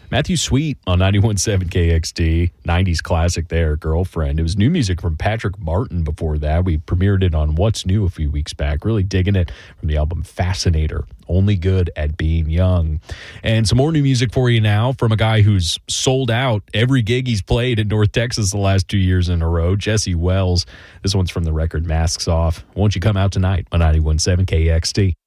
Matthew Sweet on 91.7 KXT, 90s classic there, Girlfriend. It was new music from Patrick Martin before that. We premiered it on What's New a few weeks back. Really digging it from the album Fascinator, Only Good at Being Young. And some more new music for you now from a guy who's sold out every gig he's played in North Texas the last 2 years in a row, Jesse Wells. This one's from the record Masks Off. Won't you come out tonight on 91.7 KXT?